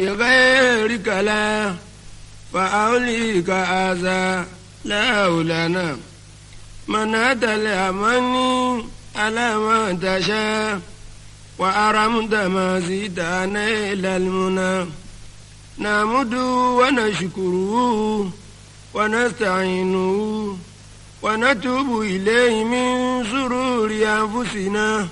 بغيرك لا فأوليك هذا لا لنا منعت الأماني على ما تشاء وأرمت ما زيدنا إلى المنى نعمد ونشكره ونستعينه ونتوب إليه من شرور أنفسنا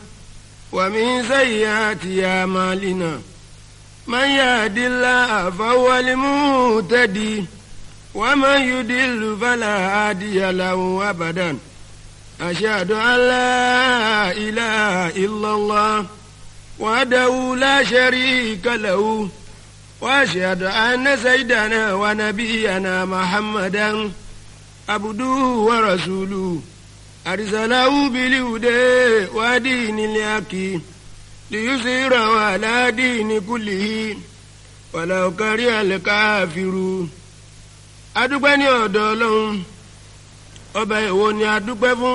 ومن سيئات أعمالنا من يهد الله فهو المهتدي ومن يضل فلا هادي له أبدا أشهد أن لا إله إلا الله وحده لا شريك له وأشهد أن سيدنا ونبينا محمدا عبده ورسوله أرسله بالهدى ودين الحق ليظهره على دين كله ولو كره الكافرون. adúpẹ́ ní ọ̀dọ̀ Ọlọ́run ọba èwo ni adúpẹ́ fún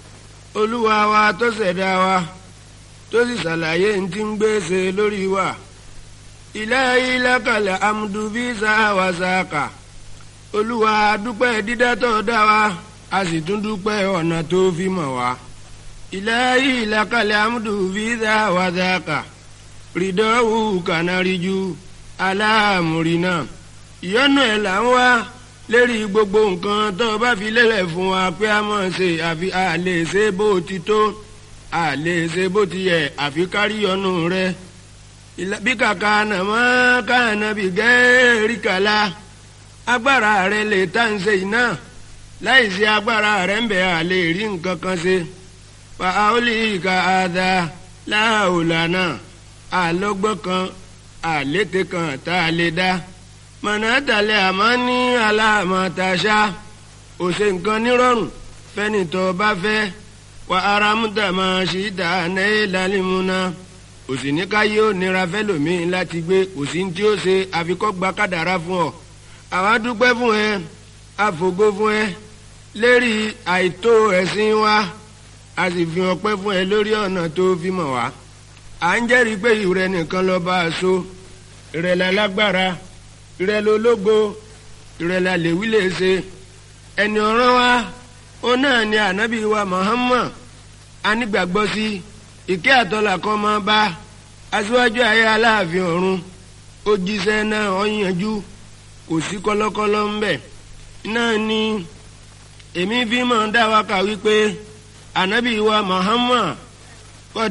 Olúwa wa tó ṣẹ̀dá wa tó sì ṣàlàyé ní tí ń gbèsè lórí wa. Ilahi lakal hamdu bí sáwà sáàkà. Olúwa adúpẹ́ dídá tó dá wa a sì tún dúpẹ́ ọ̀nà tó fi mọ̀ wá. Ilahi lakal hamdu bí sáwà sáàkà. Ridọ́wù kànáríjú aláàmúrínà. Ìyọ́nú ẹ̀ là ń wá lérí gbogbo nǹkan tó bá fi lélẹ̀ fún wa pé a mọ̀ ṣe àfi a lè ṣe bó ti tó a lè ṣe bó ti yẹ àfi kárí ọ̀nù rẹ. Bí kàkà nàmọ́ káànà bí gẹ́ẹ́rì kàlá agbára rẹ lè tá ń ṣe iná láì sí agbára rẹ ń bẹ̀ a lè rí nǹkan kan ṣe. Fa aolíkà àdá láòlànà àlọ́gbọ́n kan àlété kan tá a lè dá. Mọ̀nàtàlẹ́ àmọ́ ní aláàmọ̀tàṣá ò ṣe nǹkan nírọ̀rùn fẹ́ni tó bá fẹ́ wà aramúta máa ṣì dá náà lálẹ́múná ò sì ní káyé ó nira fẹ́lòmíì láti gbé kò sí ní tí ó ṣe àfikọ́ gba kádàrá fún ọ. àwa dúpẹ́ fún ẹ àfògo fún ẹ lérí àìtó ẹ̀sìn wa a sì fi ọpẹ́ fún ẹ lórí ọ̀nà tó fi mọ̀ wá. à ń jẹ́rìí pé ìrẹ́ nìkan lọ́ba àṣọ ìrẹ̀lẹ̀ lágbára ìrẹ̀lẹ̀ ológo ìrẹ̀lẹ̀ àlèwí lè ṣe ẹni ọ̀ràn wa ó náà ni ànábì wa Muhammad anígbàgbọ́ sí ìkẹ́ àtọ́là kan máa bá aṣíwájú ayé aláàfin ọ̀run ó jíṣẹ́ náà ó yanjú kò sí kọ́lọ́kọ́lọ́ ń bẹ̀ náà ni èmi fi máa dá wa kà wípé ànábì wa Muhammad